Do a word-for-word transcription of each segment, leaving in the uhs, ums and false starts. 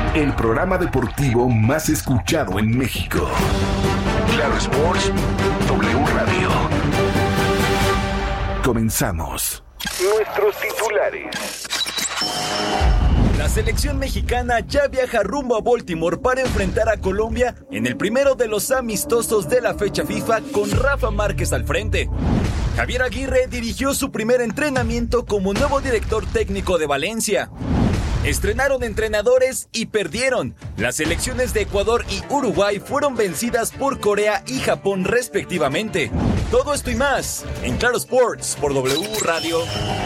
el programa deportivo más escuchado en México. Claro Sports, W Radio. Comenzamos. Nuestros titulares. La selección mexicana ya viaja rumbo a Baltimore para enfrentar a Colombia en el primero de los amistosos de la fecha FIFA con Rafa Márquez al frente. Javier Aguirre dirigió su primer entrenamiento como nuevo director técnico de Valencia. Estrenaron entrenadores y perdieron. Las selecciones de Ecuador y Uruguay fueron vencidas por Corea y Japón respectivamente. Todo esto y más en Claro Sports por W Radio.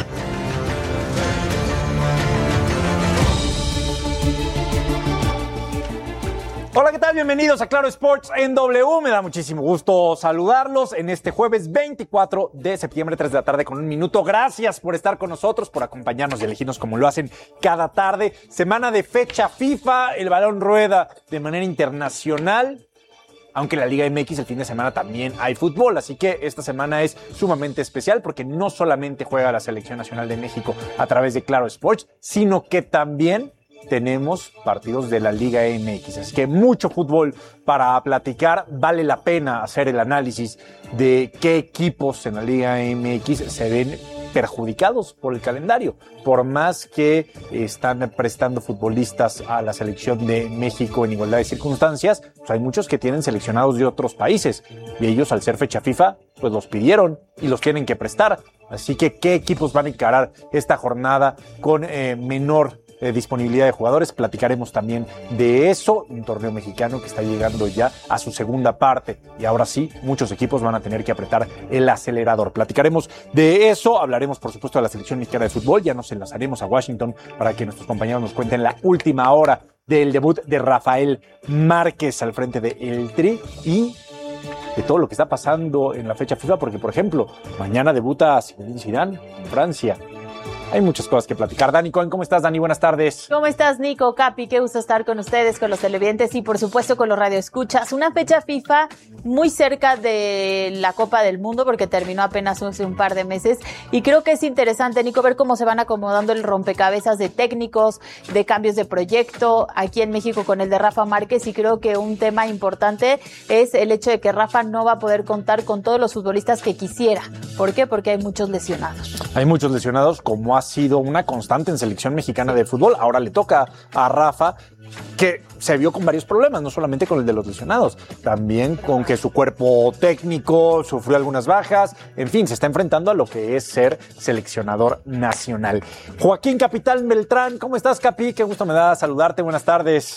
Hola, ¿qué tal? Bienvenidos a Claro Sports en W. Me da muchísimo gusto saludarlos en este jueves veinticuatro de septiembre, tres de la tarde con un minuto. Gracias por estar con nosotros, por acompañarnos y elegirnos como lo hacen cada tarde. Semana de fecha FIFA, el balón rueda de manera internacional. Aunque en la Liga M X el fin de semana también hay fútbol, así que esta semana es sumamente especial porque no solamente juega la Selección Nacional de México a través de Claro Sports, sino que también tenemos partidos de la Liga M X, así que mucho fútbol para platicar. Vale la pena hacer el análisis de qué equipos en la Liga M X se ven perjudicados por el calendario, por más que están prestando futbolistas a la selección de México en igualdad de circunstancias, pues hay muchos que tienen seleccionados de otros países y ellos, al ser fecha FIFA, pues los pidieron y los tienen que prestar. Así que qué equipos van a encarar esta jornada con eh, menor Eh, disponibilidad de jugadores. Platicaremos también de eso, un torneo mexicano que está llegando ya a su segunda parte y ahora sí, muchos equipos van a tener que apretar el acelerador. Platicaremos de eso, hablaremos por supuesto de la selección mexicana de fútbol, ya nos enlazaremos a Washington para que nuestros compañeros nos cuenten la última hora del debut de Rafael Márquez al frente de El Tri y de todo lo que está pasando en la fecha FIFA, porque por ejemplo, mañana debuta Zinedine Zidane en Francia. Hay muchas cosas que platicar. Dani Cohen, ¿cómo estás, Dani? Buenas tardes. ¿Cómo estás, Nico? Capi, qué gusto estar con ustedes, con los televidentes y, por supuesto, con los radioescuchas. Una fecha FIFA muy cerca de la Copa del Mundo porque terminó apenas hace un par de meses y creo que es interesante, Nico, ver cómo se van acomodando el rompecabezas de técnicos, de cambios de proyecto aquí en México con el de Rafa Márquez, y creo que un tema importante es el hecho de que Rafa no va a poder contar con todos los futbolistas que quisiera. ¿Por qué? Porque hay muchos lesionados. Hay muchos lesionados, como ha sido una constante en selección mexicana de fútbol. Ahora le toca a Rafa, que se vio con varios problemas, no solamente con el de los lesionados, también con que su cuerpo técnico sufrió algunas bajas. En fin, se está enfrentando a lo que es ser seleccionador nacional. Joaquín Capitán Beltrán, ¿cómo estás, Capi? Qué gusto me da saludarte, buenas tardes.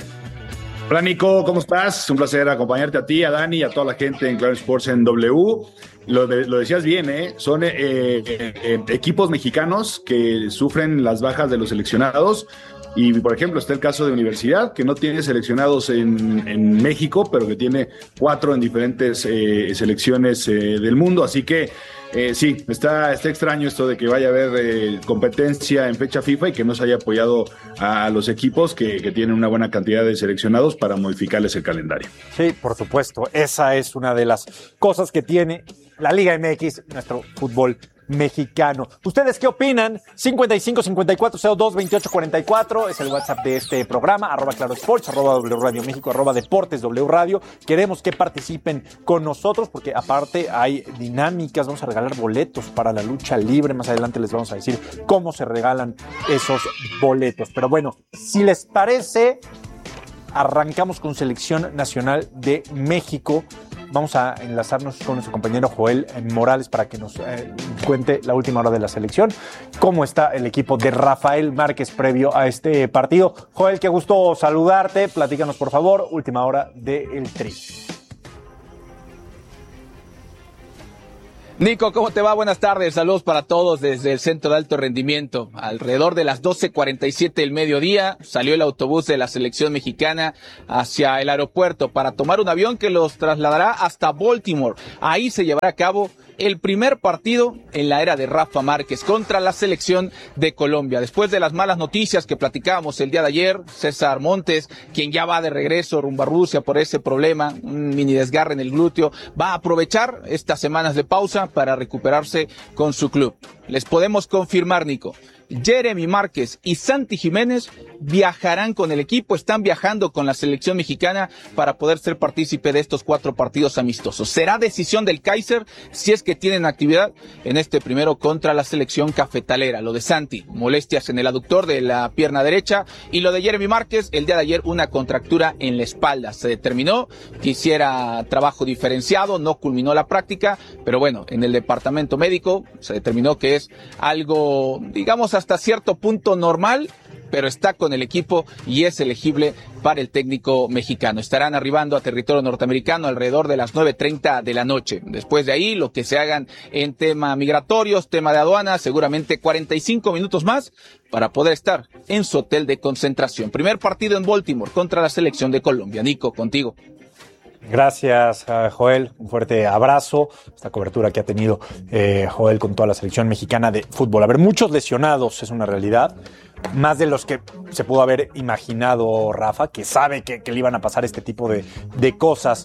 Hola, Nico, ¿cómo estás? Un placer acompañarte a ti, a Dani y a toda la gente en Claro Sports en W. Lo, de, lo decías bien, ¿eh? Son eh, eh, equipos mexicanos que sufren las bajas de los seleccionados. Y, por ejemplo, está el caso de Universidad, que no tiene seleccionados en, en México, pero que tiene cuatro en diferentes eh, selecciones eh, del mundo. Así que, eh, sí, está, está extraño esto de que vaya a haber eh, competencia en fecha FIFA y que no se haya apoyado a los equipos que, que tienen una buena cantidad de seleccionados para modificarles el calendario. Sí, por supuesto. Esa es una de las cosas que tiene la Liga M X, nuestro fútbol mexicano. ¿Ustedes qué opinan? cincuenta y cinco cincuenta y cuatro cero dos veintiocho cuarenta y cuatro es el WhatsApp de este programa, arroba Claro Sports, arroba W Radio México, arroba Deportes W Radio. Queremos que participen con nosotros porque aparte hay dinámicas, vamos a regalar boletos para la lucha libre, más adelante les vamos a decir cómo se regalan esos boletos. Pero bueno, si les parece, arrancamos con Selección Nacional de México. Vamos a enlazarnos con nuestro compañero Joel Morales para que nos eh, cuente la última hora de la selección. ¿Cómo está el equipo de Rafael Márquez previo a este partido? Joel, qué gusto saludarte. Platícanos, por favor, última hora del Tri. Nico, ¿cómo te va? Buenas tardes, saludos para todos desde el Centro de Alto Rendimiento. Alrededor de las doce cuarenta y siete del mediodía salió el autobús de la selección mexicana hacia el aeropuerto para tomar un avión que los trasladará hasta Baltimore. Ahí se llevará a cabo el primer partido en la era de Rafa Márquez contra la selección de Colombia. Después de las malas noticias que platicábamos el día de ayer, César Montes, quien ya va de regreso rumbo a Rusia por ese problema, un mini desgarre en el glúteo, va a aprovechar estas semanas de pausa para recuperarse con su club. les podemos confirmar, Nico, Jeremy Márquez y Santi Jiménez viajarán con el equipo, están viajando con la selección mexicana para poder ser partícipe de estos cuatro partidos amistosos. Será decisión del Kaiser si es que tienen actividad en este primero contra la selección cafetalera. Lo de Santi, molestias en el aductor de la pierna derecha, y lo de Jeremy Márquez, el día de ayer una contractura en la espalda. Se determinó que hiciera trabajo diferenciado, no culminó la práctica, pero bueno, en el departamento médico se determinó que es algo, digamos, hasta cierto punto normal, pero está con el equipo y es elegible para el técnico mexicano. Estarán arribando a territorio norteamericano alrededor de las nueve treinta de la noche. Después de ahí, lo que se hagan en tema migratorios, tema de aduana, seguramente cuarenta y cinco minutos más para poder estar en su hotel de concentración. Primer partido en Baltimore contra la selección de Colombia. Nico, contigo. Gracias, Joel. Un fuerte abrazo. Esta cobertura que ha tenido eh, Joel con toda la selección mexicana de fútbol. A ver, muchos lesionados es una realidad. Más de los que se pudo haber imaginado Rafa, que sabe que, que le iban a pasar este tipo de, de cosas.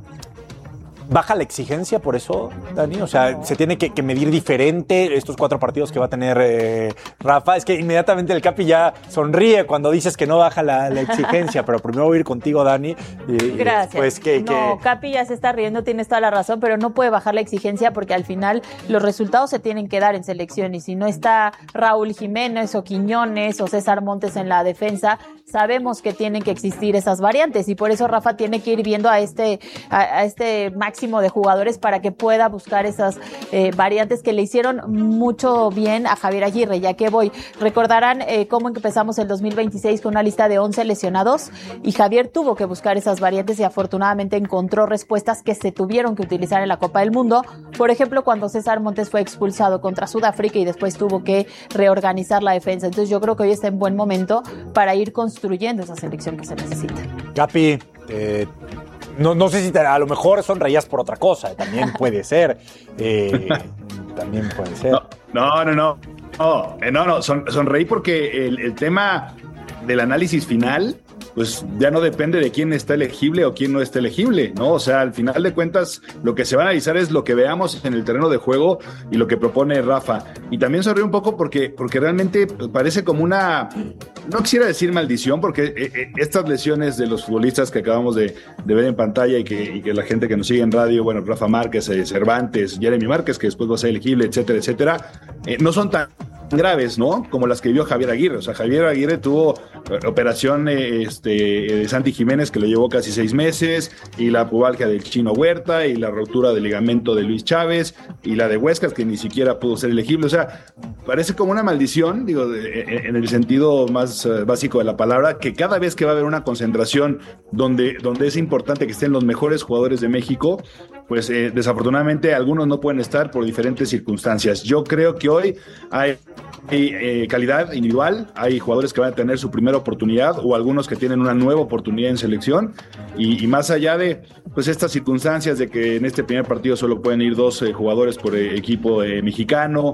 ¿Baja la exigencia por eso, Dani? O sea, ¿se tiene que, que medir diferente estos cuatro partidos que va a tener eh, Rafa? Es que inmediatamente el Capi ya sonríe cuando dices que no baja la, la exigencia, pero primero voy a ir contigo, Dani. Y, Gracias. Pues que, no, que... Capi ya se está riendo, tienes toda la razón, pero no puede bajar la exigencia porque al final los resultados se tienen que dar en selección, y si no está Raúl Jiménez o Quiñones o César Montes en la defensa, sabemos que tienen que existir esas variantes, y por eso Rafa tiene que ir viendo a este, a, a este máximo de jugadores para que pueda buscar esas eh, variantes que le hicieron mucho bien a Javier Aguirre. Ya que voy, recordarán eh, cómo empezamos el dos mil veintiséis con una lista de once lesionados, y Javier tuvo que buscar esas variantes y afortunadamente encontró respuestas que se tuvieron que utilizar en la Copa del Mundo. Por ejemplo, cuando César Montes fue expulsado contra Sudáfrica y después tuvo que reorganizar la defensa. Entonces yo creo que hoy está en buen momento para ir construyendo esa selección que se necesita. Capi, eh, no, no sé si te, a lo mejor sonreías por otra cosa, también puede ser. Eh, también puede ser. No, no, no. No, no, eh, no, no son, sonreí porque el, el tema del análisis final, pues ya no depende de quién está elegible o quién no está elegible, ¿no? O sea, al final de cuentas, lo que se va a analizar es lo que veamos en el terreno de juego y lo que propone Rafa. Y también sonríe un poco porque, porque realmente parece como una, no quisiera decir maldición, porque eh, eh, estas lesiones de los futbolistas que acabamos de, de ver en pantalla y que, y que la gente que nos sigue en radio, bueno, Rafa Márquez, eh, Cervantes, Jeremy Márquez, que después va a ser elegible, etcétera, etcétera, eh, no son tan graves, ¿no? Como las que vio Javier Aguirre. O sea, Javier Aguirre tuvo operación eh, este, de Santi Jiménez, que lo llevó casi seis meses, y la pubalgia del Chino Huerta, y la ruptura del ligamento de Luis Chávez, y la de Huescas, que ni siquiera pudo ser elegible. O sea, parece como una maldición, digo, de, en el sentido más uh, básico de la palabra, que cada vez que va a haber una concentración donde, donde es importante que estén los mejores jugadores de México, pues eh, desafortunadamente algunos no pueden estar por diferentes circunstancias. Yo creo que hoy hay Hay eh, calidad individual, hay jugadores que van a tener su primera oportunidad o algunos que tienen una nueva oportunidad en selección, y, y más allá de pues estas circunstancias de que en este primer partido solo pueden ir dos eh, jugadores por eh, equipo eh, mexicano,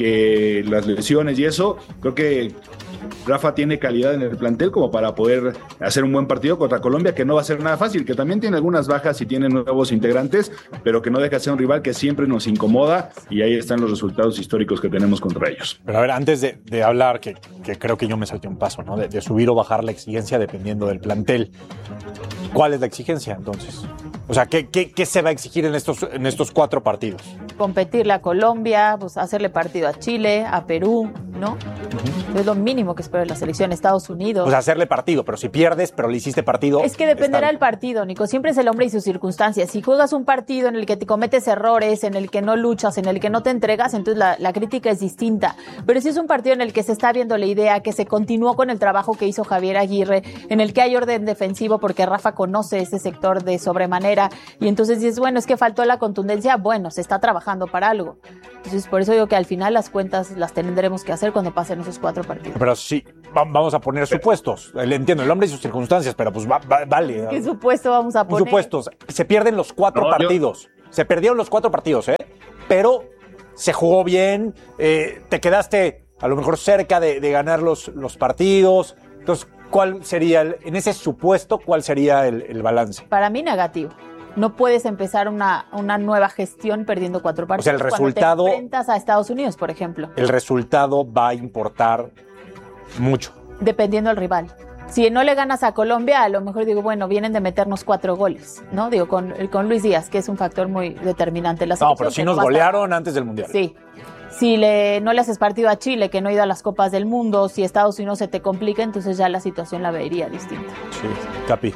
que las lesiones y eso, creo que Rafa tiene calidad en el plantel como para poder hacer un buen partido contra Colombia, que no va a ser nada fácil, que también tiene algunas bajas y tiene nuevos integrantes, pero que no deja de ser un rival que siempre nos incomoda, y ahí están los resultados históricos que tenemos contra ellos. Pero a ver, antes de, de hablar, que, que creo que yo me salté un paso, ¿no? De, de subir o bajar la exigencia dependiendo del plantel. ¿Cuál es la exigencia entonces? O sea, ¿qué, qué, qué se va a exigir en estos, en estos cuatro partidos? Competirle a Colombia, pues hacerle partido a Chile, a Perú, ¿no? Uh-huh. Es lo mínimo que espera la selección. Estados Unidos. O sea, hacerle partido, pero si pierdes, pero le hiciste partido. Es que dependerá del partido, Nico. Siempre es el hombre y sus circunstancias. Si juegas un partido en el que te cometes errores, en el que no luchas, en el que no te entregas, entonces la, la crítica es distinta. Pero si es un partido en el que se está viendo la idea, que se continuó con el trabajo que hizo Javier Aguirre, en el que hay orden defensivo porque Rafa conoce ese sector de sobremanera, y entonces dices, bueno, es que faltó la contundencia, bueno, se está trabajando para algo. Entonces, por eso digo que al final las cuentas las tendremos que hacer cuando pasen esos cuatro partidos. Pero sí, vamos a poner supuestos. Le entiendo, el hombre y sus circunstancias, pero pues va, va, vale. ¿Qué supuesto vamos a poner? Supuestos. Se pierden los cuatro no, partidos. Yo... Se perdieron los cuatro partidos, ¿eh? Pero se jugó bien, eh, te quedaste a lo mejor cerca de, de ganar los, los partidos. Entonces, ¿cuál sería, el, en ese supuesto, cuál sería el, el balance? Para mí, negativo. No puedes empezar una, una nueva gestión perdiendo cuatro partidos. O sea, el resultado... Cuando te enfrentas a Estados Unidos, por ejemplo. El resultado va a importar mucho. Dependiendo del rival. Si no le ganas a Colombia, a lo mejor digo, bueno, vienen de meternos cuatro goles, ¿no? Digo, con, con Luis Díaz, que es un factor muy determinante en la selección. No, pero sí nos golearon antes del Mundial. Sí. Si le, no le haces partido a Chile, que no ha ido a las Copas del Mundo, si Estados Unidos se te complica, entonces ya la situación la vería distinta. Sí, Capi.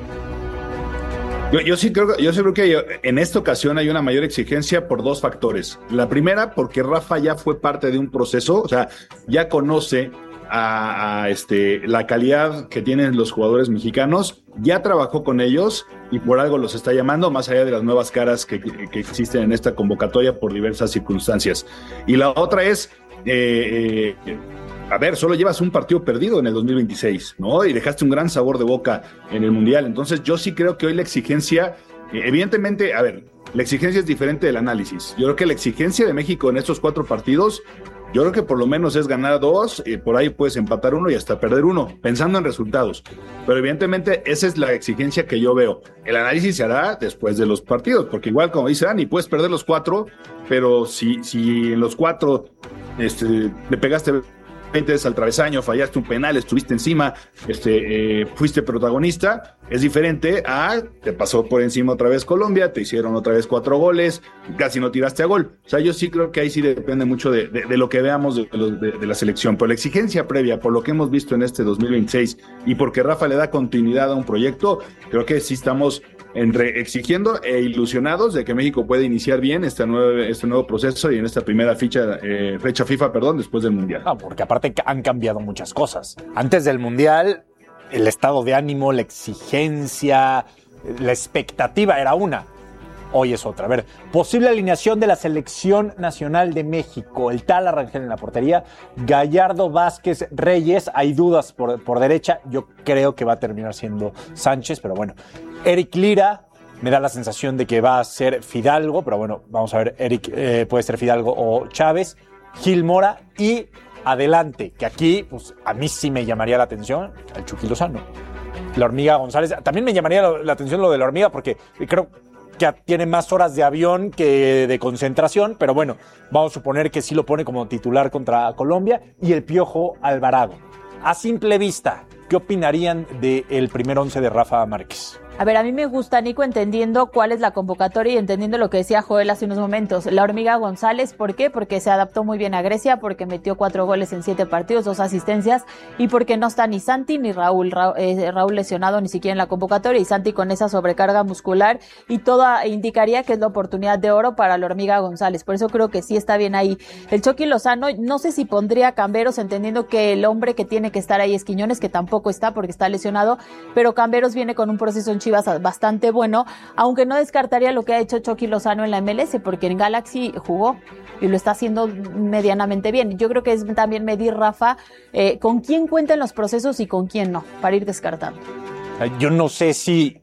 Yo, yo sí creo, yo sí creo que en esta ocasión hay una mayor exigencia por dos factores. La primera, porque Rafa ya fue parte de un proceso, o sea, ya conoce A, a este, la calidad que tienen los jugadores mexicanos, ya trabajó con ellos y por algo los está llamando, más allá de las nuevas caras que, que existen en esta convocatoria por diversas circunstancias. Y la otra es, eh, eh, a ver, solo llevas un partido perdido en el dos mil veintiséis, ¿no? Y dejaste un gran sabor de boca en el Mundial. Entonces yo sí creo que hoy la exigencia, eh, evidentemente, a ver, la exigencia es diferente del análisis. Yo creo que la exigencia de México en estos cuatro partidos, yo creo que por lo menos es ganar dos, y por ahí puedes empatar uno y hasta perder uno, pensando en resultados. Pero evidentemente esa es la exigencia que yo veo. El análisis se hará después de los partidos, porque igual como dice Dani, puedes perder los cuatro, pero si, si en los cuatro este, le pegaste veinte veces al travesaño, fallaste un penal, estuviste encima, este, eh, fuiste protagonista, es diferente a te pasó por encima otra vez Colombia, te hicieron otra vez cuatro goles, casi no tiraste a gol. O sea, yo sí creo que ahí sí depende mucho de, de, de lo que veamos de, de, de la selección, pero la exigencia previa, por lo que hemos visto en este dos mil veintiséis y porque Rafa le da continuidad a un proyecto, creo que sí estamos entre exigiendo e ilusionados de que México puede iniciar bien este nuevo, este nuevo proceso y en esta primera ficha, eh, fecha FIFA, perdón, después del Mundial. No, porque aparte han cambiado muchas cosas. Antes del Mundial, el estado de ánimo, la exigencia, la expectativa era una. Hoy es otra. A ver, posible alineación de la Selección Nacional de México. El Tala Rangel en la portería. Gallardo, Vázquez, Reyes. Hay dudas por, por derecha. Yo creo que va a terminar siendo Sánchez, pero bueno. Eric Lira. Me da la sensación de que va a ser Fidalgo, pero bueno, vamos a ver. Eric eh, puede ser Fidalgo o Chávez. Gil Mora y adelante, que aquí pues a mí sí me llamaría la atención el Chucky Lozano. La Hormiga González. También me llamaría la, la atención lo de la Hormiga porque creo que tiene más horas de avión que de concentración, pero bueno, vamos a suponer que sí lo pone como titular contra Colombia. Y el Piojo Alvarado. A simple vista, ¿qué opinarían del primer once de Rafa Márquez? A ver, a mí me gusta, Nico, entendiendo cuál es la convocatoria y entendiendo lo que decía Joel hace unos momentos. La Hormiga González, ¿por qué? Porque se adaptó muy bien a Grecia, porque metió cuatro goles en siete partidos, dos asistencias, y porque no está ni Santi ni Raúl, Ra- eh, Raúl lesionado ni siquiera en la convocatoria, y Santi con esa sobrecarga muscular, y todo indicaría que es la oportunidad de oro para la Hormiga González. Por eso creo que sí está bien ahí. El Chucky Lozano, no sé si pondría a Camberos, entendiendo que el hombre que tiene que estar ahí es Quiñones, que tampoco está porque está lesionado, pero Camberos viene con un proceso en Chivas bastante bueno, aunque no descartaría lo que ha hecho Chucky Lozano en la M L S, porque en Galaxy jugó y lo está haciendo medianamente bien. Yo creo que es también medir, Rafa, eh, con quién cuenta en los procesos y con quién no, para ir descartando. Yo no sé si...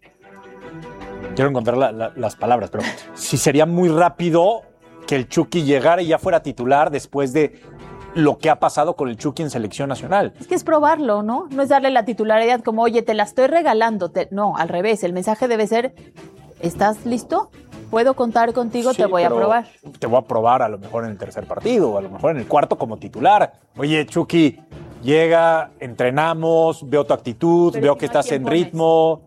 Quiero encontrar la, la, las palabras, pero si sería muy rápido que el Chucky llegara y ya fuera titular después de lo que ha pasado con el Chucky en selección nacional. Es que es probarlo, ¿no? No es darle la titularidad como, oye, te la estoy regalando. Te... No, al revés. El mensaje debe ser, ¿estás listo? ¿Puedo contar contigo? Sí, te voy a probar. Te voy a probar a lo mejor en el tercer partido, o a lo mejor en el cuarto como titular. Oye, Chucky, llega, entrenamos, veo tu actitud, Pero veo que estás en pones. ritmo.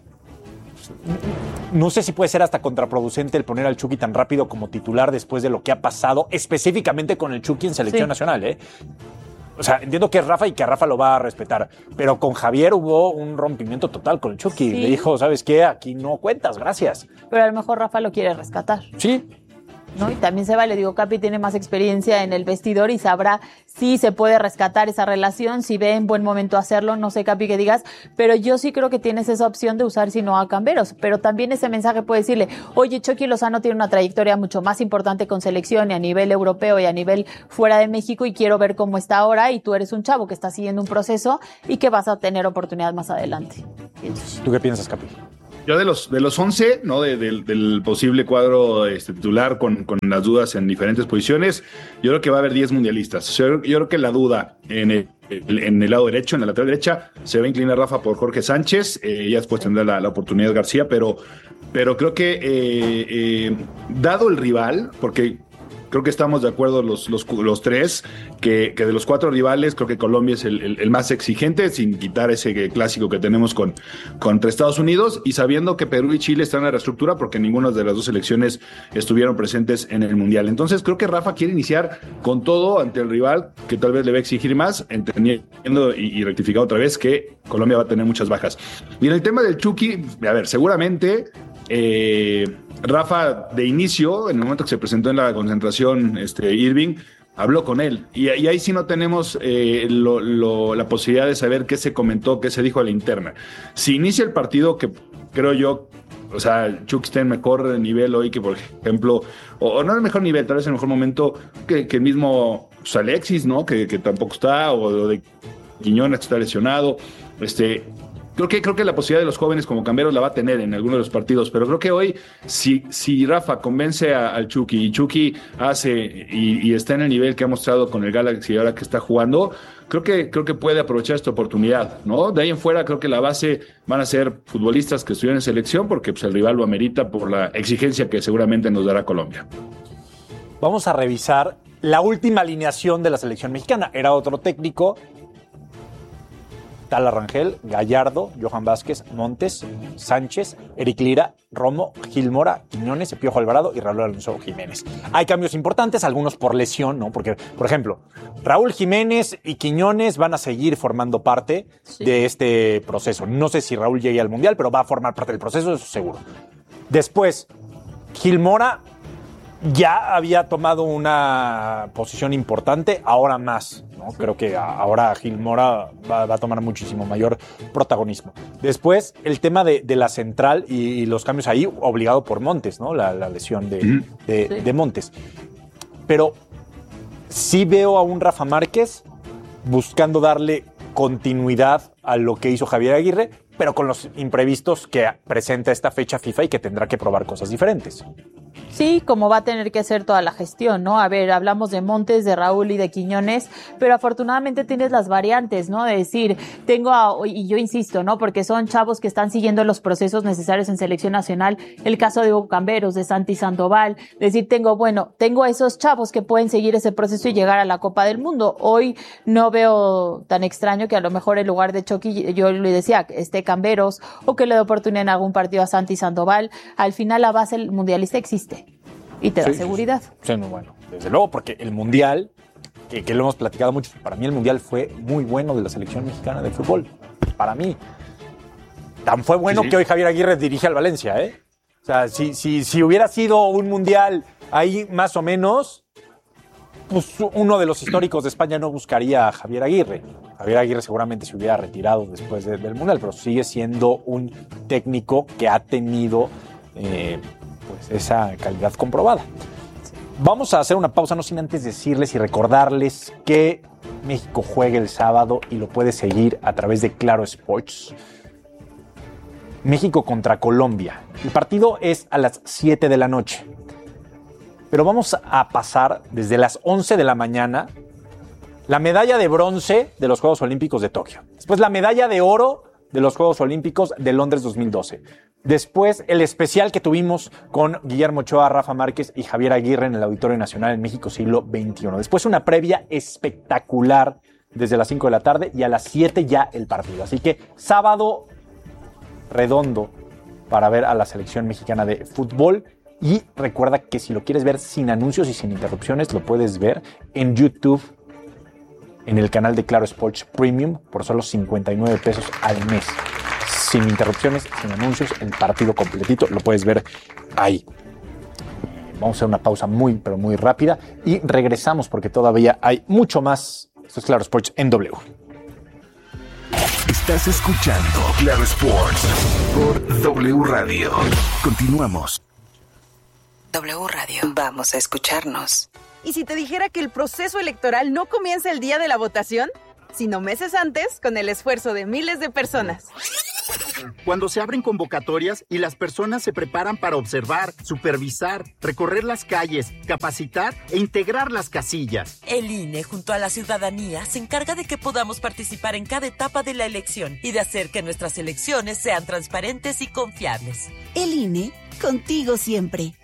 No sé si puede ser hasta contraproducente el poner al Chucky tan rápido como titular después de lo que ha pasado específicamente con el Chucky en selección sí. nacional, ¿eh? O sea, entiendo que es Rafa y que a Rafa lo va a respetar, pero con Javier hubo un rompimiento total con el Chucky. Sí. Le dijo, ¿sabes qué? Aquí no cuentas, gracias. Pero a lo mejor Rafa lo quiere rescatar. Sí. ¿No? Y también se vale, digo, Capi tiene más experiencia en el vestidor y sabrá si se puede rescatar esa relación, si ve en buen momento hacerlo, no sé, Capi, que digas, pero yo sí creo que tienes esa opción de usar si no a Camberos, pero también ese mensaje puede decirle, oye, Chucky Lozano tiene una trayectoria mucho más importante con selección y a nivel europeo y a nivel fuera de México y quiero ver cómo está ahora y tú eres un chavo que está siguiendo un proceso y que vas a tener oportunidad más adelante. ¿Tú qué piensas, Capi? Yo de los de los once, ¿no? De, de, del posible cuadro este, titular con, con las dudas en diferentes posiciones, yo creo que va a haber diez mundialistas. Yo, yo creo que la duda en el, en el lado derecho, en la lateral derecha, se va a inclinar Rafa por Jorge Sánchez, eh, ya después tendrá la, la oportunidad García, pero pero creo que eh, eh, dado el rival, porque creo que estamos de acuerdo los, los, los tres, que, que de los cuatro rivales, creo que Colombia es el, el, el más exigente, sin quitar ese clásico que tenemos con, contra Estados Unidos, y sabiendo que Perú y Chile están en la reestructura porque ninguna de las dos selecciones estuvieron presentes en el Mundial. Entonces creo que Rafa quiere iniciar con todo ante el rival, que tal vez le va a exigir más, entendiendo y, y rectificando otra vez que Colombia va a tener muchas bajas. Y en el tema del Chucky, a ver, seguramente... Eh, Rafa de inicio, en el momento que se presentó en la concentración, este, Irving habló con él, y, y ahí sí no tenemos eh, lo, lo, la posibilidad de saber qué se comentó, qué se dijo a la interna. Si inicia el partido, que creo yo, o sea, Chucky está en mejor nivel hoy que, por ejemplo, o, o no en el mejor nivel, tal vez en el mejor momento que, que el mismo pues, Alexis, ¿no? Que, que tampoco está, o, o de Quiñones que está lesionado, este... Creo que, creo que la posibilidad de los jóvenes como camberos la va a tener en alguno de los partidos, pero creo que hoy, si, si Rafa convence a, al Chucky y Chucky hace y, y está en el nivel que ha mostrado con el Galaxy ahora que está jugando, creo que, creo que puede aprovechar esta oportunidad, ¿no? De ahí en fuera creo que la base van a ser futbolistas que estuvieron en selección porque pues, el rival lo amerita por la exigencia que seguramente nos dará Colombia. Vamos a revisar la última alineación de la selección mexicana. Era otro técnico. Tala Rangel, Gallardo, Johan Vázquez, Montes, Sánchez, Eric Lira, Romo, Gil Mora, Quiñones, Piojo Alvarado y Raúl Alonso Jiménez. Hay cambios importantes, algunos por lesión, ¿no? Porque, por ejemplo, Raúl Jiménez y Quiñones van a seguir formando parte sí. de este proceso. No sé si Raúl llegue al Mundial, pero va a formar parte del proceso, eso seguro. Después, Gil Mora ya había tomado una posición importante, ahora más, ¿no? Sí. Creo que ahora Gil Mora va, va a tomar muchísimo mayor protagonismo. Después, el tema de, de la central y, y los cambios ahí, obligado por Montes, ¿no? La, la lesión de, mm. de, sí. de Montes. Pero sí veo a un Rafa Márquez buscando darle continuidad a lo que hizo Javier Aguirre, pero con los imprevistos que presenta esta fecha FIFA y que tendrá que probar cosas diferentes. Sí, como va a tener que hacer toda la gestión, ¿no? A ver, hablamos de Montes, de Raúl y de Quiñones, pero afortunadamente tienes las variantes, ¿no? De decir, tengo, a, y yo insisto, ¿no? Porque son chavos que están siguiendo los procesos necesarios en selección nacional, el caso de Hugo Camberos, de Santi Sandoval, decir, tengo, bueno, tengo a esos chavos que pueden seguir ese proceso y llegar a la Copa del Mundo. Hoy no veo tan extraño que a lo mejor en lugar de Chucky, yo le decía, esté Camberos, o que le dé oportunidad en algún partido a Santi Sandoval. Al final la base mundialista existe. Y te da sí, seguridad. Sí, sí, bueno, desde luego, porque el Mundial, que, que lo hemos platicado mucho, para mí el Mundial fue muy bueno de la selección mexicana de fútbol. Para mí. Tan fue bueno sí, sí. que hoy Javier Aguirre dirige al Valencia, ¿eh? O sea, si, si, si hubiera sido un Mundial ahí más o menos, pues uno de los históricos de España no buscaría a Javier Aguirre. Javier Aguirre seguramente se hubiera retirado después de, del Mundial, pero sigue siendo un técnico que ha tenido... Eh, pues esa calidad comprobada. Vamos a hacer una pausa, no sin antes decirles y recordarles que México juega el sábado y lo puede seguir a través de Claro Sports. México contra Colombia. El partido es a las siete de la noche. Pero vamos a pasar desde las once de la mañana la medalla de bronce de los Juegos Olímpicos de Tokio. Después la medalla de oro de los Juegos Olímpicos de Londres dos mil doce. Después, el especial que tuvimos con Guillermo Ochoa, Rafa Márquez y Javier Aguirre en el Auditorio Nacional en México siglo veintiuno. Después, una previa espectacular desde las cinco de la tarde y a las siete ya el partido. Así que, sábado redondo para ver a la selección mexicana de fútbol. Y recuerda que si lo quieres ver sin anuncios y sin interrupciones, lo puedes ver en YouTube, en el canal de Claro Sports Premium, por solo cincuenta y nueve pesos al mes. Sin interrupciones, sin anuncios, el partido completito lo puedes ver ahí. Vamos a hacer una pausa muy, pero muy rápida y regresamos porque todavía hay mucho más. Esto es Claro Sports en W. Estás escuchando Claro Sports por W Radio. Continuamos. W Radio. Vamos a escucharnos. ¿Y si te dijera que el proceso electoral no comienza el día de la votación, sino meses antes con el esfuerzo de miles de personas? Cuando se abren convocatorias y las personas se preparan para observar, supervisar, recorrer las calles, capacitar e integrar las casillas. El I N E, junto a la ciudadanía, se encarga de que podamos participar en cada etapa de la elección y de hacer que nuestras elecciones sean transparentes y confiables. El I N E, contigo siempre.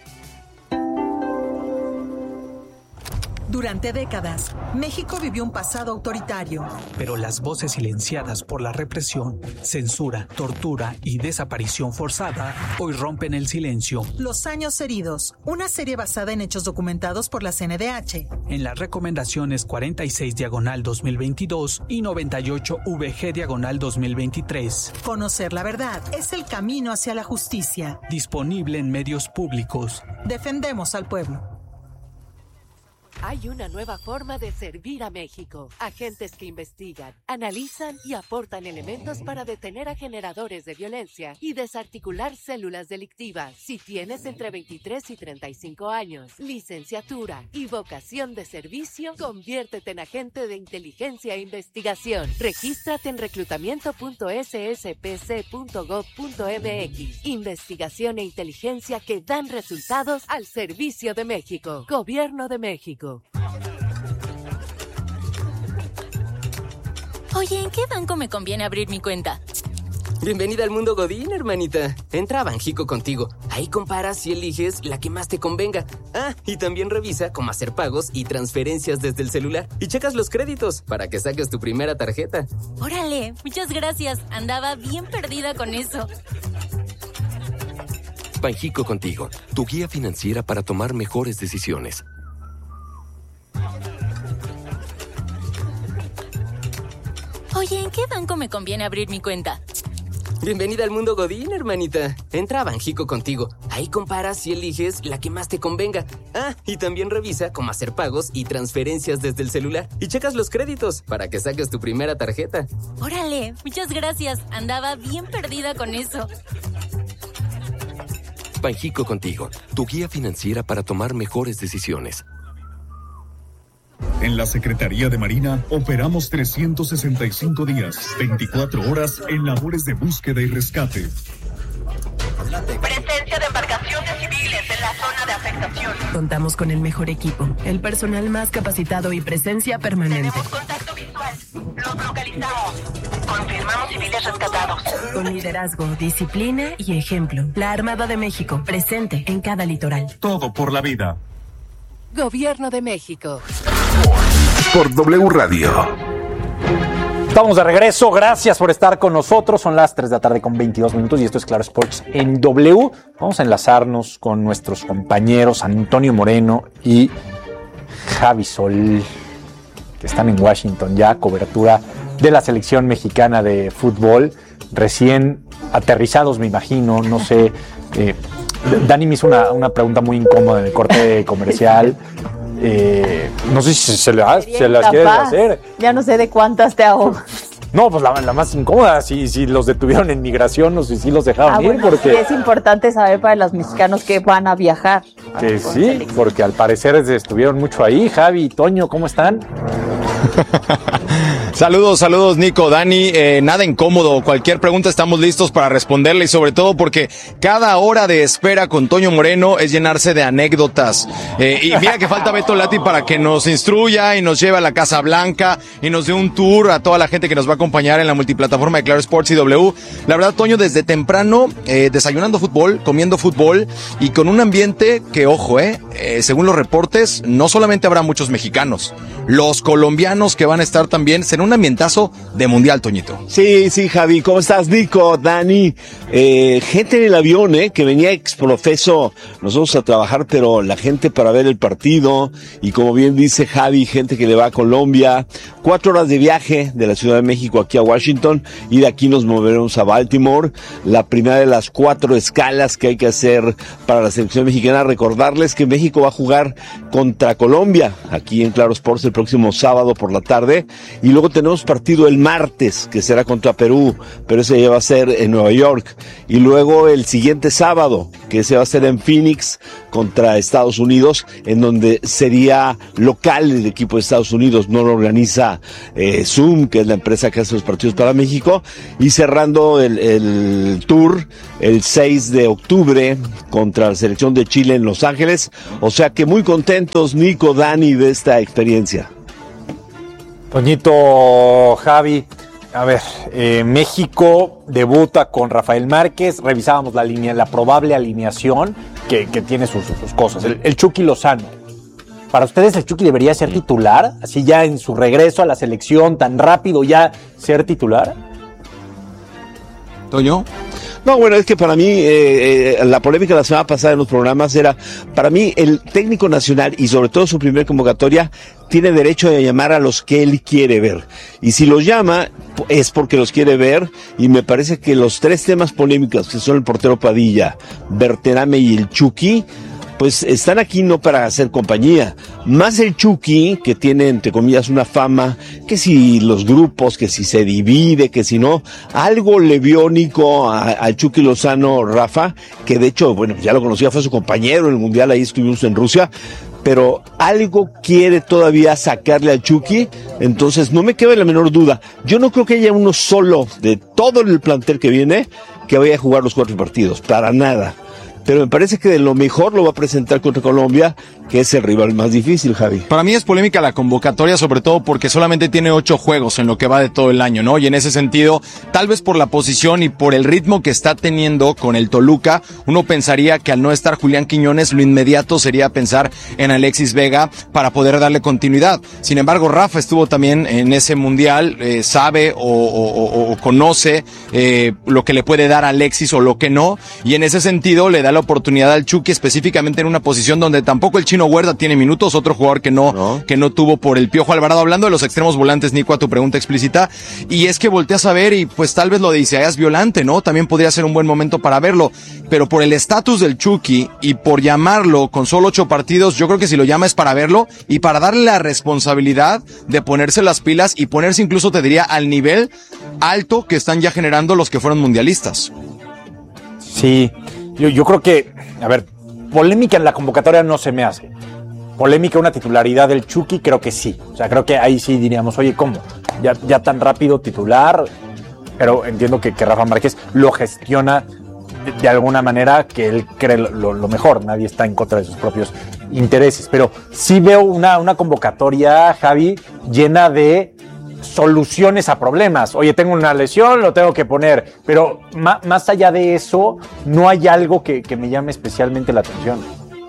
Durante décadas, México vivió un pasado autoritario. Pero las voces silenciadas por la represión, censura, tortura y desaparición forzada hoy rompen el silencio. Los años heridos, una serie basada en hechos documentados por la C N D H. En las recomendaciones cuarenta y seis diagonal dos mil veintidós y noventa y ocho V G diagonal dos mil veintitrés. Conocer la verdad es el camino hacia la justicia. Disponible en medios públicos. Defendemos al pueblo. Hay una nueva forma de servir a México. Agentes que investigan, analizan y aportan elementos para detener a generadores de violencia y desarticular células delictivas. Si tienes entre veintitrés y treinta y cinco años, licenciatura y vocación de servicio, conviértete en agente de inteligencia e investigación. Regístrate en reclutamiento punto s s p c punto gov punto m x. Investigación e inteligencia que dan resultados al servicio de México. Gobierno de México. Oye, ¿en qué banco me conviene abrir mi cuenta? Bienvenida al mundo Godín, hermanita. Entra a Banjico Contigo. Ahí comparas y eliges la que más te convenga. Ah, y también revisa cómo hacer pagos y transferencias desde el celular. Y checas los créditos para que saques tu primera tarjeta. Órale, muchas gracias. Andaba bien perdida con eso. Banjico Contigo, tu guía financiera para tomar mejores decisiones. Oye, ¿en qué banco me conviene abrir mi cuenta? Bienvenida al mundo Godín, hermanita. Entra a Banjico Contigo. Ahí comparas y eliges la que más te convenga. Ah, y también revisa cómo hacer pagos y transferencias desde el celular. Y checas los créditos para que saques tu primera tarjeta. Órale, muchas gracias. Andaba bien perdida con eso. Banjico Contigo, tu guía financiera para tomar mejores decisiones. En la Secretaría de Marina operamos trescientos sesenta y cinco días, veinticuatro horas en labores de búsqueda y rescate. Presencia de embarcaciones civiles en la zona de afectación. Contamos con el mejor equipo, el personal más capacitado y presencia permanente. Tenemos contacto visual. Los localizamos. Confirmamos civiles rescatados. Con liderazgo, disciplina y ejemplo. La Armada de México, presente en cada litoral. Todo por la vida. Gobierno de México. Por W Radio. Estamos de regreso, gracias por estar con nosotros. Son las tres de la tarde con veintidós minutos y esto es Claro Sports en W. Vamos a enlazarnos con nuestros compañeros Antonio Moreno y Javi Sol, que están en Washington ya, cobertura de la selección mexicana de fútbol, recién aterrizados me imagino, no sé. Eh, Dani me hizo una, una pregunta muy incómoda en el corte comercial. Eh, no sé si se, la, se las quieres hacer. Ya no sé de cuántas te hago. No, pues la, la más incómoda, si, si los detuvieron en migración o si, si los dejaron ah, ir. Bueno, porque sí es importante saber para los mexicanos que van a viajar. Que sí, porque al parecer estuvieron mucho ahí. Javi, Toño, ¿cómo están? Saludos, saludos Nico, Dani, eh, nada incómodo, cualquier pregunta estamos listos para responderle y sobre todo porque cada hora de espera con Toño Moreno es llenarse de anécdotas. Eh, y mira que falta Beto Lati para que nos instruya y nos lleve a la Casa Blanca y nos dé un tour a toda la gente que nos va a acompañar en la multiplataforma de Claro Sports y W. La verdad, Toño, desde temprano, eh, desayunando fútbol, comiendo fútbol y con un ambiente que, ojo, eh, eh, según los reportes, no solamente habrá muchos mexicanos, los colombianos que van a estar también, será un ambientazo de mundial, Toñito. Sí, sí, Javi, ¿cómo estás, Nico, Dani? Eh, gente en el avión, eh, que venía exprofeso nosotros a trabajar, pero la gente para ver el partido, y como bien dice Javi, gente que le va a Colombia, cuatro horas de viaje de la Ciudad de México aquí a Washington, y de aquí nos moveremos a Baltimore, la primera de las cuatro escalas que hay que hacer para la selección mexicana. Recordarles que México va a jugar contra Colombia, aquí en Claro Sports el próximo sábado por la tarde, y luego México tenemos partido el martes, que será contra Perú, pero ese ya va a ser en Nueva York. Y luego el siguiente sábado, que ese va a ser en Phoenix contra Estados Unidos, en donde sería local el equipo de Estados Unidos, no lo organiza eh, Zoom, que es la empresa que hace los partidos para México. Y cerrando el, el tour el seis de octubre contra la selección de Chile en Los Ángeles. O sea que muy contentos, Nico, Dani, de esta experiencia. Toñito, Javi, a ver, eh, México debuta con Rafael Márquez, revisábamos la línea, la probable alineación que, que tiene sus, sus cosas. El, el Chucky Lozano. ¿Para ustedes el Chucky debería ser titular? Así ya en su regreso a la selección, tan rápido ya ser titular. ¿Toño? No, bueno, es que para mí eh, eh, la polémica la semana pasada en los programas era, para mí el técnico nacional y sobre todo su primer convocatoria tiene derecho de llamar a los que él quiere ver. Y si los llama es porque los quiere ver, y me parece que los tres temas polémicos que son el portero Padilla, Berterame y el Chucky, pues están aquí no para hacer compañía. Más el Chucky, que tiene, entre comillas, una fama, que si los grupos, que si se divide, que si no. Algo le vio Nico al Chucky Lozano, Rafa, que de hecho, bueno, ya lo conocía, fue su compañero en el Mundial, ahí estuvimos en Rusia, pero algo quiere todavía sacarle al Chucky, entonces no me queda la menor duda. Yo no creo que haya uno solo de todo el plantel que viene que vaya a jugar los cuatro partidos, para nada. Pero me parece que de lo mejor lo va a presentar contra Colombia, que es el rival más difícil, Javi. Para mí es polémica la convocatoria, sobre todo porque solamente tiene ocho juegos en lo que va de todo el año, ¿no? Y en ese sentido, tal vez por la posición y por el ritmo que está teniendo con el Toluca, uno pensaría que al no estar Julián Quiñones, lo inmediato sería pensar en Alexis Vega para poder darle continuidad. Sin embargo, Rafa estuvo también en ese mundial, eh, sabe o, o, o conoce eh, lo que le puede dar a Alexis o lo que no, y en ese sentido le da la oportunidad al Chucky, específicamente en una posición donde tampoco el Chino Huerta tiene minutos, otro jugador que no, no, que no tuvo por el Piojo Alvarado. Hablando de los extremos volantes, Nico, a tu pregunta explícita, y es que volteas a ver y pues tal vez lo de Isaías Violante, ¿no? También podría ser un buen momento para verlo, pero por el estatus del Chucky y por llamarlo con solo ocho partidos, yo creo que si lo llama es para verlo y para darle la responsabilidad de ponerse las pilas y ponerse incluso, te diría, al nivel alto que están ya generando los que fueron mundialistas. Sí, yo, yo creo que, a ver, polémica en la convocatoria no se me hace. Polémica una titularidad del Chucky, creo que sí. O sea, creo que ahí sí diríamos, oye, ¿cómo? Ya, ya tan rápido titular, pero entiendo que, que Rafa Márquez lo gestiona de, de alguna manera que él cree lo, lo mejor. Nadie está en contra de sus propios intereses. Pero sí veo una, una convocatoria, Javi, llena de soluciones a problemas. Oye, tengo una lesión, lo tengo que poner, pero ma, más allá de eso, no hay algo que, que me llame especialmente la atención.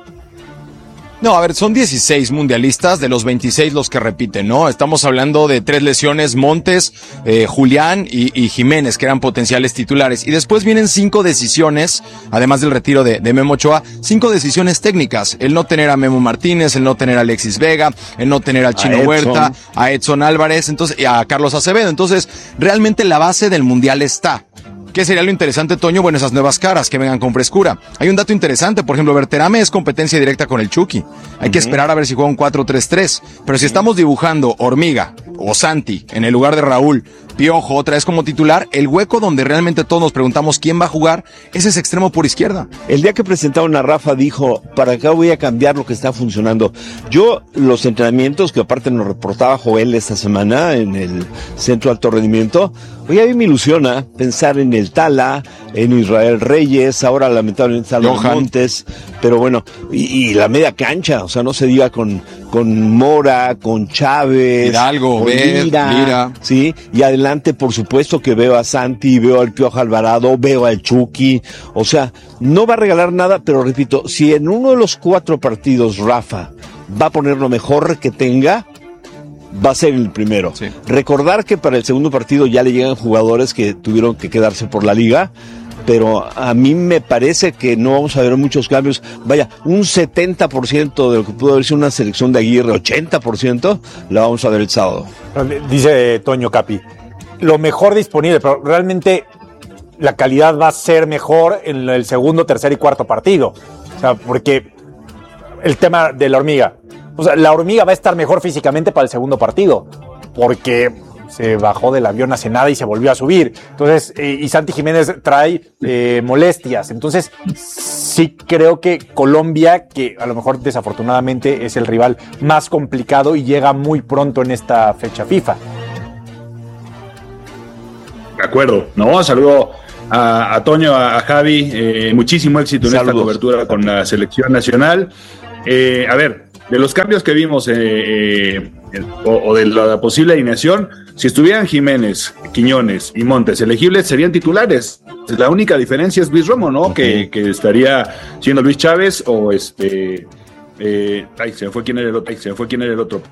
No, a ver, son dieciséis mundialistas, de los veintiséis los que repiten, ¿no? Estamos hablando de tres lesiones, Montes, eh, Julián y, y Jiménez, que eran potenciales titulares. Y después vienen cinco decisiones, además del retiro de, de Memo Ochoa, cinco decisiones técnicas. El no tener a Memo Martínez, el no tener a Alexis Vega, el no tener al Chino Huerta, a Edson Álvarez, entonces, y a Carlos Acevedo. Entonces, realmente la base del mundial está. ¿Qué sería lo interesante, Toño? Bueno, esas nuevas caras que vengan con frescura. Hay un dato interesante, por ejemplo, Berterame es competencia directa con el Chucky. Hay uh-huh. que esperar a ver si juega un cuatro tres tres. Pero si estamos dibujando Hormiga o Santi en el lugar de Raúl, Piojo otra vez como titular, el hueco donde realmente todos nos preguntamos quién va a jugar es ese extremo por izquierda. El día que presentaron a Rafa dijo, para acá voy a cambiar lo que está funcionando. Yo, los entrenamientos que aparte nos reportaba Joel esta semana en el Centro de Alto Rendimiento, hoy a mí me ilusiona pensar en el Tala, en Israel Reyes, ahora lamentablemente está los Montes, pero bueno, y, y la media cancha, o sea, no se diga con, con Mora, con Chávez, Hidalgo, con Ver, Lira, Lira, sí, y adelante por supuesto que veo a Santi, veo al Piojo Alvarado, veo al Chucky, o sea, no va a regalar nada, pero repito, si en uno de los cuatro partidos Rafa va a poner lo mejor que tenga, va a ser el primero. Sí. Recordar que para el segundo partido ya le llegan jugadores que tuvieron que quedarse por la liga, pero a mí me parece que no vamos a ver muchos cambios. Vaya, un setenta por ciento de lo que pudo haber sido una selección de Aguirre, ochenta por ciento, la vamos a ver el sábado. Dice Toño Capi, lo mejor disponible, pero realmente la calidad va a ser mejor en el segundo, tercer y cuarto partido. O sea, porque el tema de la hormiga, o sea, la hormiga va a estar mejor físicamente para el segundo partido, porque se bajó del avión hace nada y se volvió a subir. Entonces, eh, y Santi Jiménez trae eh, molestias. Entonces, sí creo que Colombia, que a lo mejor desafortunadamente es el rival más complicado y llega muy pronto en esta fecha FIFA. De acuerdo, no, saludo a, a Toño, a, a Javi, eh, muchísimo éxito en Saludos. esta cobertura con la selección nacional. Eh, a ver, de los cambios que vimos eh, eh, o, o de la posible alineación, si estuvieran Jiménez, Quiñones y Montes elegibles, serían titulares. La única diferencia es Luis Romo, ¿no? Okay. Que, que estaría siendo Luis Chávez o este... Eh, ay, se me fue quién era el otro, ay, se me fue quién era el otro.